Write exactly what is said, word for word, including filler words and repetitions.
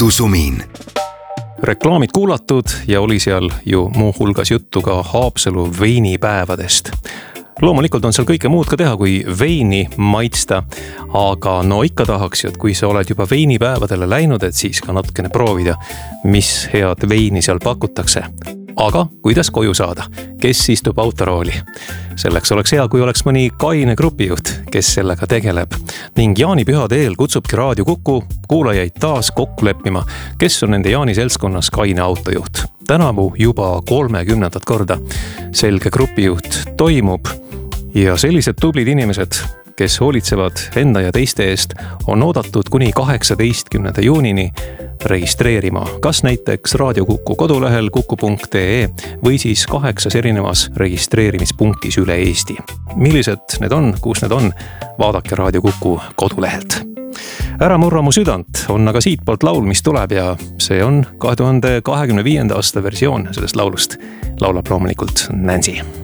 Jutusumin. Reklaamid kuulatud ja oli seal ju muu hulgas juttu ka Haapsalu veinipäevadest. Loomulikult on seal kõike muud ka teha, kui veini maitsta, aga no ikka tahaks ju, et kui sa oled juba veinipäevadele läinud, et siis ka natukene proovida, mis head veini seal pakutakse. Aga kuidas koju saada? Kes istub autorooli? Selleks oleks hea, kui oleks mõni kaine grupijuht, kes sellega tegeleb. Ning jaanipühade eel kutsubki Raadio Kuku kuulajaid taas kokku leppima, kes on nende Jaani seltskonnas kaine autojuht. Tänavu juba kolmekümnendat korda selge grupijuht toimub ja sellised tublid inimesed, kes hoolitsevad enda ja teiste eest, on oodatud kuni kaheksateistkümnenda juunini registreerima, kas näiteks Raadio Kuku kodulehel kuku punkt ee või siis kaheksas erinevas registreerimispunktis üle Eesti. Millised need on, kus need on, vaadake Raadio Kuku kodulehelt. Ära murra mu südant on aga siitpoolt laul, mis tuleb ja see on kahe tuhande kahekümne viienda aasta versioon sellest laulust. Laulab loomulikult Nancy.